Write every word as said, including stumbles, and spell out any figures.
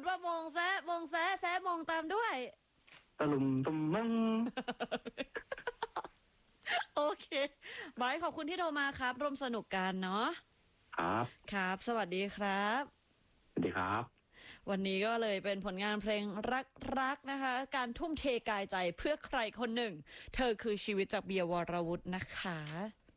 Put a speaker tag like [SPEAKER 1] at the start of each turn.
[SPEAKER 1] ว่ามงแซะมงแซะแซะมงตามด้วย
[SPEAKER 2] ตะลุมตุมมัง
[SPEAKER 1] โอเคไบร์ทขอบคุณที่โทรมาครับร่วมสนุกกันเนาะ
[SPEAKER 2] ครับ
[SPEAKER 1] ครับสวัสดีครับ
[SPEAKER 2] สวัสดีครับ
[SPEAKER 1] วันนี้ก็เลยเป็นผลงานเพลงรักๆนะคะการทุ่มเทกายใจเพื่อใครคนหนึ่งเธอคือชีวิตจากเบียร์วรวุฒินะคะ